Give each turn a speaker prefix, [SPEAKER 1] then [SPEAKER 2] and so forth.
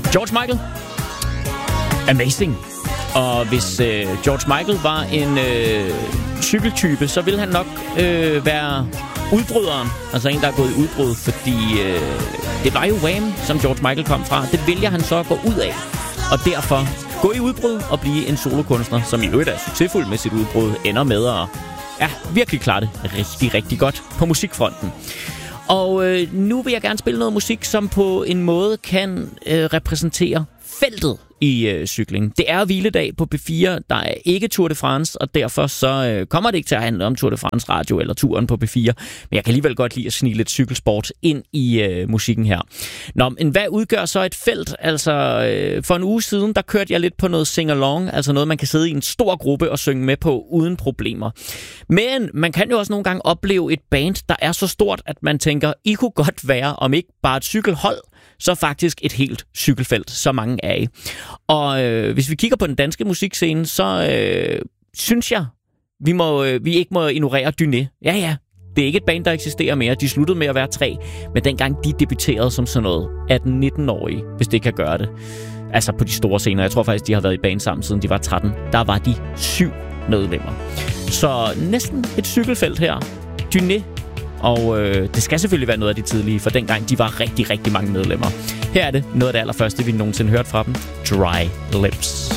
[SPEAKER 1] George Michael. Amazing. Og hvis George Michael var en cykeltype, så ville han nok være udbryderen. Altså en, der er gået i udbrud, fordi det var jo Wham, som George Michael kom fra. Det vælger han så at gå ud af. Og derfor gå i udbrud og blive en solokunstner, som i øvrigt er succesfuld med sit udbrud, ender med at virkelig klare det rigtig, rigtig godt på musikfronten. Og nu vil jeg gerne spille noget musik, som på en måde kan repræsentere feltet i cykling. Det er hviledag på P4, der er ikke Tour de France, og derfor så kommer det ikke til at handle om Tour de France radio eller turen på P4, men jeg kan alligevel godt lide at snige lidt cykelsport ind i musikken her. Nå, men hvad udgør så et felt? Altså, for en uge siden, der kørte jeg lidt på noget sing-along, altså noget, man kan sidde i en stor gruppe og synge med på uden problemer. Men man kan jo også nogle gange opleve et band, der er så stort, at man tænker, I kunne godt være, om ikke bare et cykelhold, så faktisk et helt cykelfelt, så mange er i. Og hvis vi kigger på den danske musikscene, så synes jeg, vi ikke må ignorere Dyné. Ja, det er ikke et band, der eksisterer mere. De sluttede med at være 3, men dengang de debuterede som sådan noget 18-19-årige, hvis det kan gøre det. Altså på de store scener. Jeg tror faktisk, de har været i band sammen, siden de var 13. Der var de 7 medlemmer. Så næsten et cykelfelt her. Dyné. Og det skal selvfølgelig være noget af de tidlige, for dengang de var rigtig, rigtig mange medlemmer. Her er det noget af det allerførste, vi nogensinde hørte fra dem. Dry Lips.